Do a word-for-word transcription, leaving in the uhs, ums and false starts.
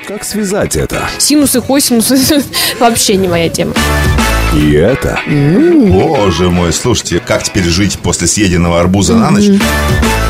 Как связать это? Синусы, косинусы вообще не моя тема. И это? Боже мой, слушайте, как теперь жить после съеденного арбуза на ночь?